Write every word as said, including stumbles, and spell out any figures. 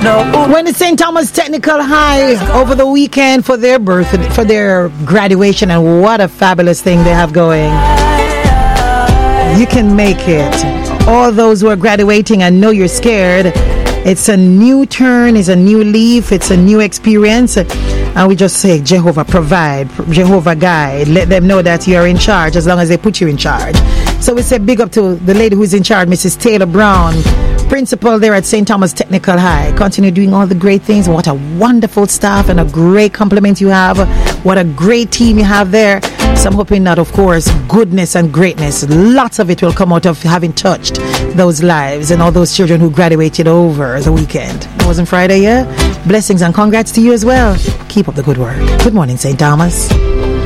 When the Saint Thomas Technical High over the weekend for their birth, for their graduation, and what a fabulous thing they have going. You can make it. All those who are graduating, I know you're scared. It's a new turn, it's a new leaf, it's a new experience. And we just say, Jehovah provide, Jehovah guide. Let them know that you're in charge as long as they put you in charge. So we say big up to the lady who's in charge, Missus Taylor Brown, principal there at Saint Thomas Technical High. Continue doing all the great things. What a wonderful staff and a great compliment you have. What a great team you have there. So I'm hoping that, of course, goodness and greatness, lots of it will come out of having touched those lives and all those children who graduated over the weekend. It wasn't Friday, yeah? Blessings and congrats to you as well. Keep up the good work. Good morning, Saint Thomas.